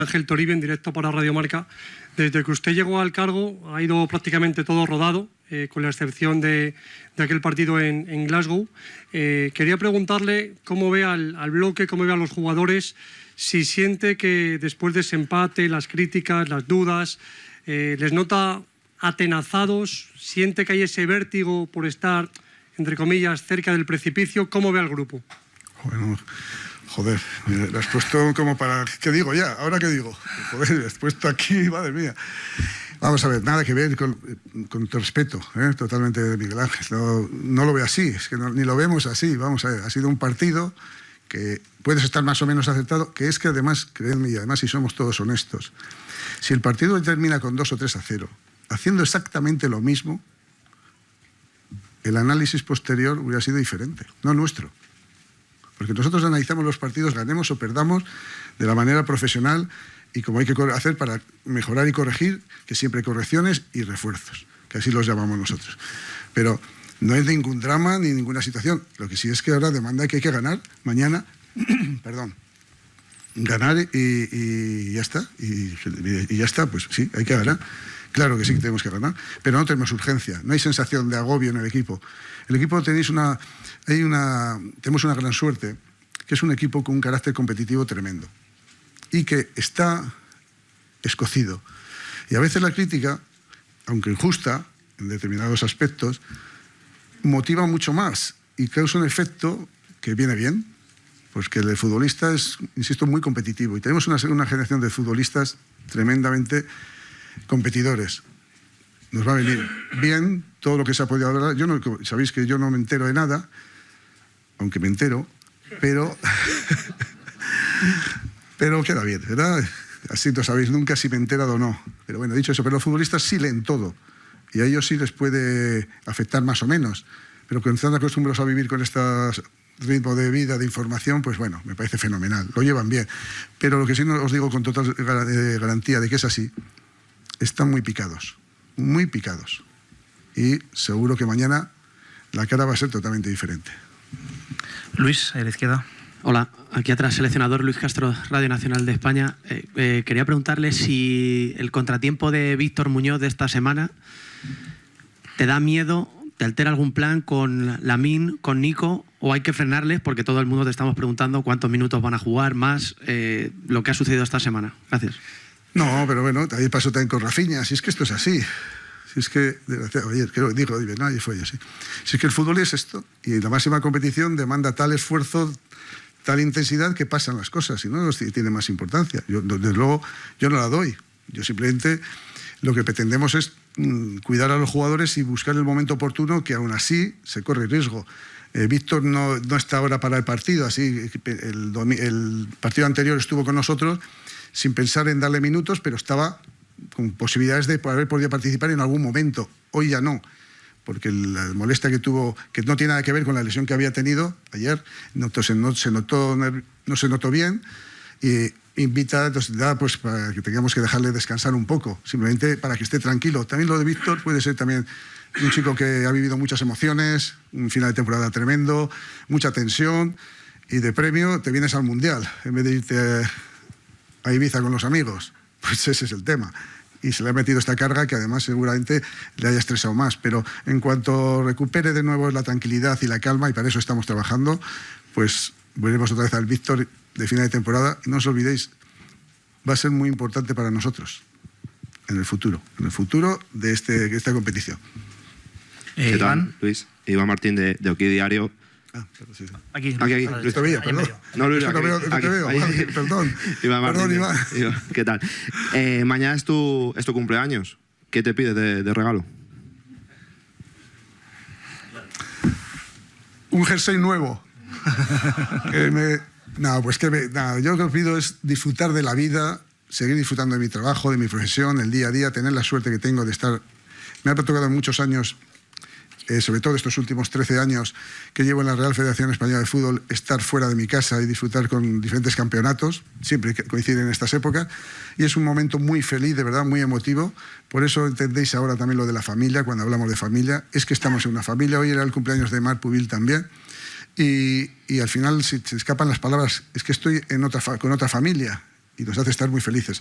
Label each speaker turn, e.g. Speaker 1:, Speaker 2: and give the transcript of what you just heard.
Speaker 1: Ángel Toribio, en directo para Radio Marca. Desde que usted llegó al cargo ha ido prácticamente todo rodado, con la excepción de aquel partido en Glasgow. Quería preguntarle cómo ve al bloque, cómo ve a los jugadores, si siente que después de ese empate, las críticas, las dudas, les nota atenazados, siente que hay ese vértigo por estar, entre comillas, cerca del precipicio. ¿Cómo ve al grupo?
Speaker 2: Bueno, joder, me has puesto como para... ¿Qué digo ya? ¿Ahora qué digo? Joder, me has puesto aquí, madre mía. Vamos a ver, nada que ver con tu respeto, totalmente, de Miguel Ángel. No lo veo así, es que ni lo vemos así. Vamos a ver, ha sido un partido que puedes estar más o menos acertado, que es que además, créanme, y además si somos todos honestos, si el partido termina con 2 o 3-0, haciendo exactamente lo mismo, el análisis posterior hubiera sido diferente, no nuestro. Porque nosotros analizamos los partidos, ganemos o perdamos, de la manera profesional y como hay que hacer para mejorar y corregir, que siempre hay correcciones y refuerzos, que así los llamamos nosotros. Pero no es ningún drama ni ninguna situación. Lo que sí es que ahora demanda que hay que ganar mañana, perdón, ganar y ya está. Y ya está, pues sí, hay que ganar. Claro que sí que tenemos que ganar, pero no tenemos urgencia, no hay sensación de agobio en el equipo. El equipo tenemos una gran suerte, que es un equipo con un carácter competitivo tremendo y que está escocido. Y a veces la crítica, aunque injusta en determinados aspectos, motiva mucho más y causa un efecto que viene bien, pues que el futbolista es, insisto, muy competitivo. Y tenemos una generación de futbolistas tremendamente competidores. Nos va a venir bien todo lo que se ha podido hablar. Sabéis que yo no me entero de nada, aunque me entero, pero queda bien, ¿verdad? Así no sabéis nunca si me he enterado o no. Pero bueno, dicho eso, pero los futbolistas sí leen todo y a ellos sí les puede afectar más o menos. Pero cuando están acostumbrados a vivir con este ritmo de vida, de información, pues bueno, me parece fenomenal. Lo llevan bien. Pero lo que sí os digo con total garantía de que es así, están muy picados. Muy picados. Y seguro que mañana la cara va a ser totalmente diferente.
Speaker 3: Luis, a la izquierda.
Speaker 4: Hola, aquí atrás, seleccionador Luis Castro, Radio Nacional de España. Quería preguntarle si el contratiempo de Víctor Muñoz de esta semana te da miedo, te altera algún plan con Lamine, con Nico, o hay que frenarles porque todo el mundo te estamos preguntando cuántos minutos van a jugar, más lo que ha sucedido esta semana. Gracias.
Speaker 2: No, pero bueno, también pasó también con Rafinha, si es que esto es así. Si es que, ayer creo que dijo, nadie fue así. Si es que el fútbol es esto, y la máxima competición demanda tal esfuerzo, tal intensidad que pasan las cosas, y no tiene más importancia. Desde luego, yo no la doy. Yo simplemente lo que pretendemos es cuidar a los jugadores y buscar el momento oportuno, que aún así se corre riesgo. Víctor no está ahora para el partido, así el partido anterior estuvo con nosotros sin pensar en darle minutos, pero estaba con posibilidades de haber podido participar en algún momento. Hoy ya no, porque la molestia que tuvo, que no tiene nada que ver con la lesión que había tenido ayer, no se notó bien, y invita, entonces, pues, para que tengamos que dejarle descansar un poco, simplemente para que esté tranquilo. También lo de Víctor puede ser también un chico que ha vivido muchas emociones, un final de temporada tremendo, mucha tensión, y de premio te vienes al Mundial en vez de irte a Ibiza con los amigos. Pues ese es el tema. Y se le ha metido esta carga que además seguramente le haya estresado más. Pero en cuanto recupere de nuevo la tranquilidad y la calma, y para eso estamos trabajando, pues volveremos otra vez al Víctor de final de temporada. Y no os olvidéis, va a ser muy importante para nosotros en el futuro de esta competición.
Speaker 5: ¿Qué tal, Luis? Iván Martín de Aquí Diario.
Speaker 2: Pero sí.
Speaker 3: Aquí.
Speaker 2: Luis Tobilla, perdón.
Speaker 5: No, Luis,
Speaker 2: no te veo. Perdón.
Speaker 5: Iván Martín,
Speaker 2: perdón, Iván.
Speaker 5: ¿Qué tal? Mañana es tu cumpleaños. ¿Qué te pides de regalo?
Speaker 2: Un jersey nuevo. Yo lo que pido es disfrutar de la vida, seguir disfrutando de mi trabajo, de mi profesión, el día a día, tener la suerte que tengo de estar... Me ha tocado muchos años, sobre todo estos últimos 13 años que llevo en la Real Federación Española de Fútbol, estar fuera de mi casa y disfrutar con diferentes campeonatos, siempre coinciden en estas épocas, y es un momento muy feliz, de verdad, muy emotivo. Por eso entendéis ahora también lo de la familia, cuando hablamos de familia, es que estamos en una familia. Hoy era el cumpleaños de Marc Pubil también, y al final, si se escapan las palabras, es que estoy con otra familia, y nos hace estar muy felices.